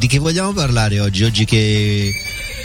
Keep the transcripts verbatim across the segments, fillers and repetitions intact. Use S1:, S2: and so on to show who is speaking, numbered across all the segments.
S1: di che vogliamo parlare oggi? Oggi che...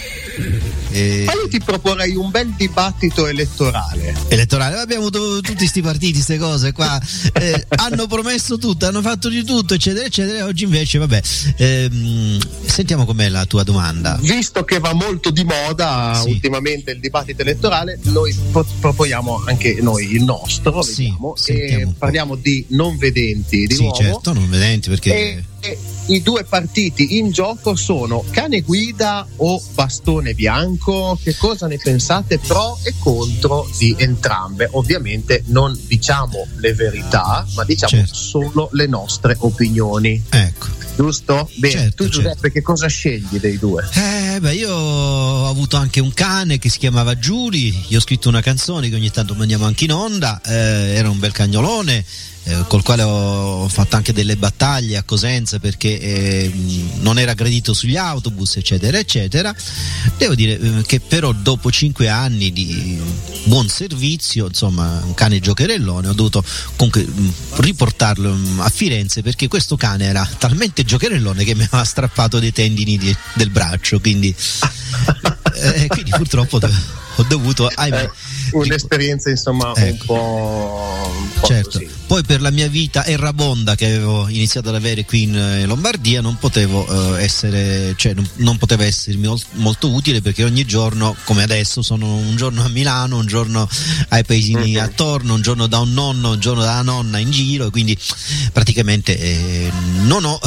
S2: Eh, Ma io ti proporrei un bel dibattito elettorale.
S1: Elettorale, abbiamo avuto tutti sti partiti, queste cose qua, eh, hanno promesso tutto, hanno fatto di tutto, eccetera, eccetera. Oggi invece, vabbè, ehm, sentiamo com'è la tua domanda.
S2: Visto che va molto di moda sì. ultimamente il dibattito elettorale, noi po- proponiamo anche noi il nostro,
S1: sì,
S2: vediamo, e parliamo di non vedenti di
S1: sì,
S2: nuovo.
S1: Certo, non vedenti perché...
S2: E, e i due partiti in gioco sono cane guida o bastone bianco. Che cosa ne pensate? Pro e contro di entrambe. Ovviamente non diciamo le verità, ma diciamo certo. solo le nostre opinioni.
S1: Ecco.
S2: Giusto? Bene,
S1: certo,
S2: tu Giuseppe
S1: certo.
S2: che cosa scegli dei due?
S1: Eh beh, io ho avuto anche un cane che si chiamava Giuli, gli ho scritto una canzone che ogni tanto mandiamo anche in onda, eh, era un bel cagnolone, eh, col quale ho fatto anche delle battaglie a Cosenza perché eh, non era gradito sugli autobus, eccetera, eccetera. Devo dire eh, che però dopo cinque anni di buon servizio, insomma, un cane giocherellone, ho dovuto comunque mh, riportarlo mh, a Firenze perché questo cane era talmente giocherellone che mi aveva strappato dei tendini di, del braccio, quindi, eh, quindi purtroppo ho dovuto ahimè,
S2: eh, un'esperienza insomma ecco. un po', un po'
S1: certo.
S2: così.
S1: Poi per la mia vita errabonda che avevo iniziato ad avere qui in Lombardia non potevo eh, essere, cioè non, non poteva essermi mol- molto utile perché ogni giorno, come adesso, sono un giorno a Milano, un giorno ai paesini mm-hmm. attorno, un giorno da un nonno, un giorno dalla nonna in giro, quindi praticamente eh, non ho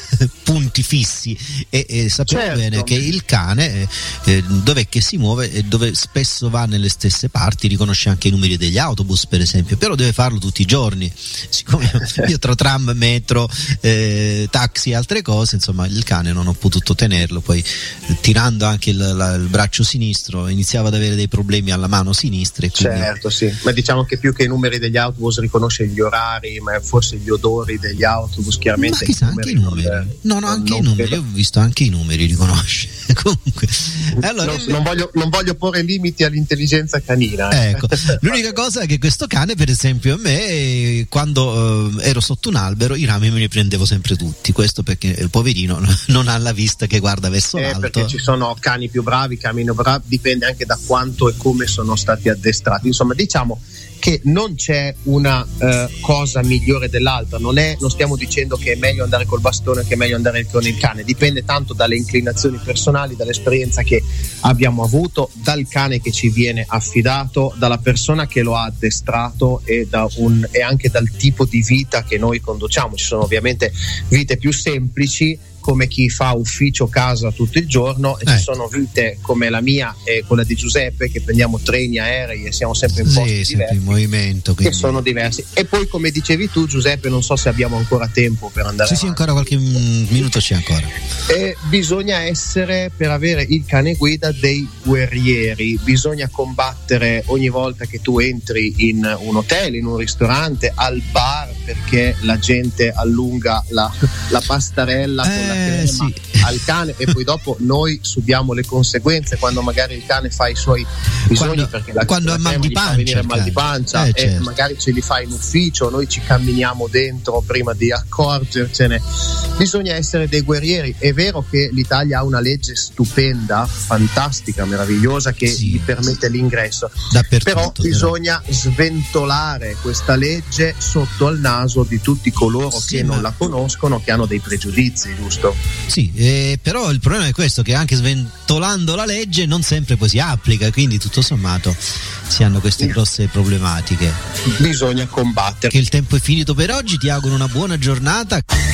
S1: punti fissi e, e sapevo
S2: certo.
S1: bene che il cane eh, dov'è che si muove e dove spesso va nelle stesse parti, riconosce anche i numeri degli autobus per esempio, però deve farlo tutti i giorni, siccome io tra tram, metro, eh, taxi e altre cose, insomma il cane non ho potuto tenerlo, poi eh, tirando anche il, la, il braccio sinistro iniziava ad avere dei problemi alla mano sinistra e quindi...
S2: certo sì, ma diciamo che più che i numeri degli autobus riconosce gli orari, ma forse gli odori degli autobus, chiaramente
S1: ma chissà, anche i numeri. No, no, anche i numeri, io ho visto anche i numeri, riconosce. Comunque, allora,
S2: no, non, voglio, non voglio porre limiti all'intelligenza canina. Eh.
S1: Ecco, l'unica cosa è che questo cane, per esempio, a me, quando eh, ero sotto un albero, i rami me li prendevo sempre tutti. Questo perché il poverino non ha la vista che guarda verso
S2: eh,
S1: l'alto.
S2: Perché ci sono cani più bravi, cani meno bravi, dipende anche da quanto e come sono stati addestrati. Insomma, diciamo che non c'è una eh, cosa migliore dell'altra, non è, non stiamo dicendo che è meglio andare col bastone che è meglio andare con il cane, dipende tanto dalle inclinazioni personali, dall'esperienza che abbiamo avuto, dal cane che ci viene affidato, dalla persona che lo ha addestrato e, da un, e anche dal tipo di vita che noi conduciamo. Ci sono ovviamente vite più semplici come chi fa ufficio casa tutto il giorno e eh. ci sono vite come la mia e quella di Giuseppe che prendiamo treni, aerei e siamo sempre in posti
S1: sì,
S2: diversi
S1: in movimento, quindi...
S2: che sono diversi. E poi come dicevi tu Giuseppe, non so se abbiamo ancora tempo per andare
S1: sì
S2: avanti.
S1: sì ancora qualche minuto c'è ancora.
S2: E bisogna essere, per avere il cane guida, dei guerrieri, bisogna combattere ogni volta che tu entri in un hotel, in un ristorante, al bar, perché la gente allunga la, la pastarella eh, con la crema
S1: sì.
S2: al cane e poi dopo noi subiamo le conseguenze quando magari il cane fa i suoi bisogni,
S1: quando,
S2: perché la,
S1: quando
S2: la
S1: ha mal di pancia,
S2: fa venire mal di pancia
S1: eh,
S2: e
S1: certo.
S2: magari ce li fa in ufficio, noi ci camminiamo dentro prima di accorgercene. Bisogna essere dei guerrieri. È vero che l'Italia ha una legge stupenda, fantastica, meravigliosa che sì, gli permette l'ingresso, però bisogna però. sventolare questa legge sotto al naso di tutti coloro sì, che ma... non la conoscono, che hanno dei pregiudizi, giusto?
S1: Sì, eh, però il problema è questo, che anche sventolando la legge non sempre poi si applica, quindi tutto sommato si hanno queste grosse problematiche.
S2: Bisogna combattere.
S1: Che il tempo è finito per oggi, ti auguro una buona giornata.